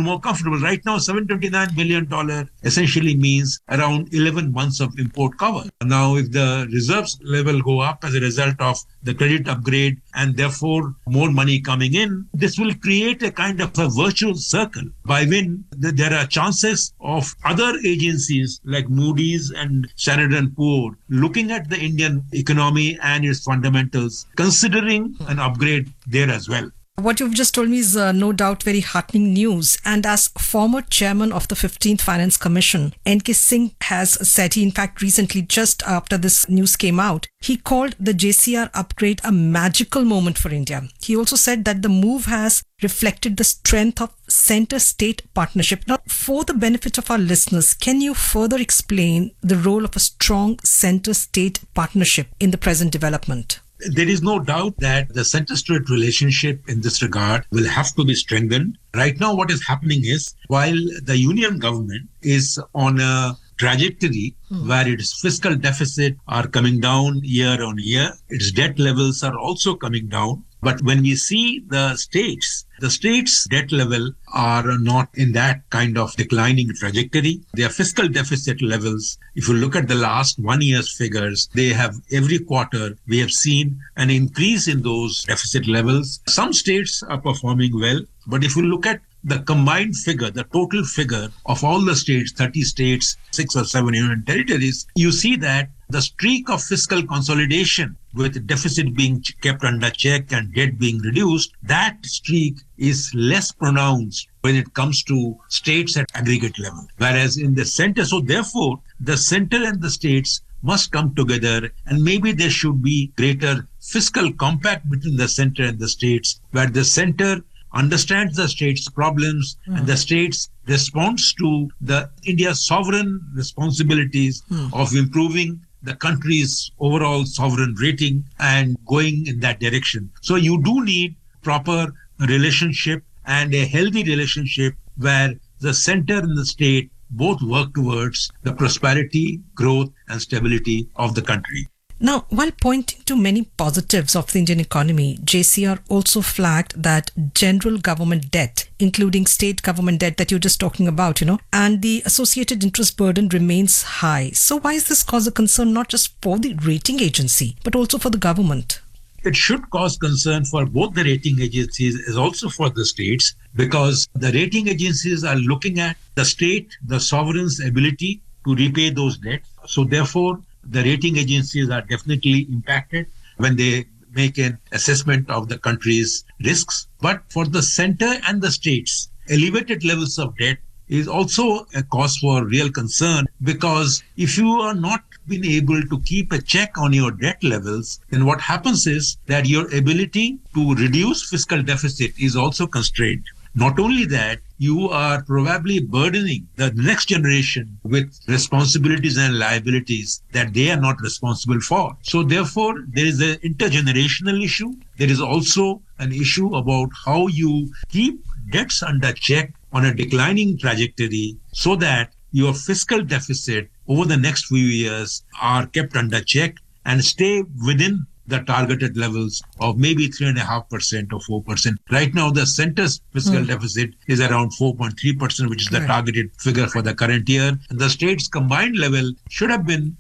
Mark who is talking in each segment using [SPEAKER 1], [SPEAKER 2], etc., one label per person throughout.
[SPEAKER 1] more comfortable. Right now, $729 billion essentially means around 11 months of import cover. Now, if the reserves level go up as a result of the credit upgrade and therefore more money coming in, this will create a kind of a virtuous circle by when there are chances of other agencies like Moody's and Standard & Poor looking at the Indian economy and its fundamentals, considering an upgrade there as well.
[SPEAKER 2] What you've just told me is no doubt very heartening news. And as former chairman of the 15th Finance Commission, N.K. Singh has said, he in fact recently, just after this news came out, he called the JCR upgrade a magical moment for India. He also said that the move has reflected the strength of center-state partnership. Now, for the benefit of our listeners, can you further explain the role of a strong center-state partnership in the present development?
[SPEAKER 1] There is no doubt that the center-state relationship in this regard will have to be strengthened. Right now, what is happening is, while the union government is on a trajectory where its fiscal deficit are coming down year on year, its debt levels are also coming down. But when we see the states debt level are not in that kind of declining trajectory. Their fiscal deficit levels, if you look at the last 1 year's figures, they have every quarter, we have seen an increase in those deficit levels. Some states are performing well, but if you look at the combined figure, the total figure of all the states, 30 states, 6 or 7 union territories, you see that the streak of fiscal consolidation with deficit being kept under check and debt being reduced, that streak is less pronounced when it comes to states at aggregate level. Whereas in the center, so therefore, the center and the states must come together, and maybe there should be greater fiscal compact between the center and the states, where the center understands the state's problems and the states responds to the India's sovereign responsibilities of improving the country's overall sovereign rating and going in that direction. So you do need proper relationship and a healthy relationship where the center and the state both work towards the prosperity, growth and stability of the country.
[SPEAKER 2] Now, while pointing to many positives of the Indian economy, JCR also flagged that general government debt, including state government debt that you're just talking about, and the associated interest burden remains high. So why is this cause a concern not just for the rating agency, but also for the government?
[SPEAKER 1] It should cause concern for both the rating agencies as also for the states, because the rating agencies are looking at the state, the sovereign's ability to repay those debts. So therefore, the rating agencies are definitely impacted when they make an assessment of the country's risks. But for the center and the states, elevated levels of debt is also a cause for real concern, because if you are not been able to keep a check on your debt levels, then what happens is that your ability to reduce fiscal deficit is also constrained. Not only that, you are probably burdening the next generation with responsibilities and liabilities that they are not responsible for. So therefore, there is an intergenerational issue. There is also an issue about how you keep debts under check on a declining trajectory so that your fiscal deficit over the next few years are kept under check and stay within the targeted levels of maybe 3.5% or 4%. Right now, the center's fiscal deficit is around 4.3%, which is the targeted figure for the current year. And the state's combined level should have been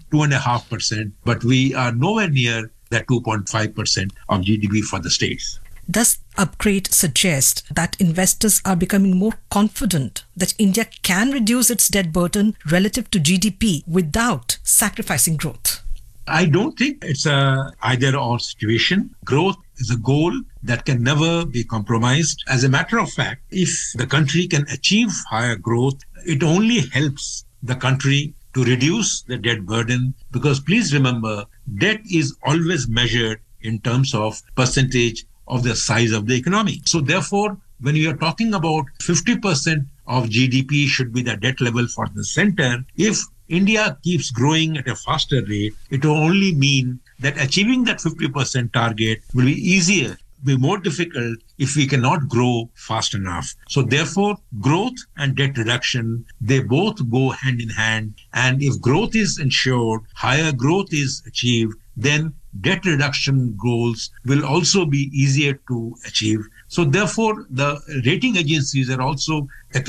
[SPEAKER 1] 2.5%, but we are nowhere near that 2.5% of GDP for the states.
[SPEAKER 2] Does upgrade suggest that investors are becoming more confident that India can reduce its debt burden relative to GDP without sacrificing growth?
[SPEAKER 1] I don't think it's a either or situation. Growth is a goal that can never be compromised. As a matter of fact, if the country can achieve higher growth, it only helps the country to reduce the debt burden, because please remember, debt is always measured in terms of percentage of the size of the economy. So therefore, when you are talking about 50% of GDP should be the debt level for the center, if India keeps growing at a faster rate, it will only mean that achieving that 50% target will be easier, be more difficult if we cannot grow fast enough. So therefore, growth and debt reduction, they both go hand in hand. And if growth is ensured, higher growth is achieved, then debt reduction goals will also be easier to achieve. So therefore, the rating agencies are also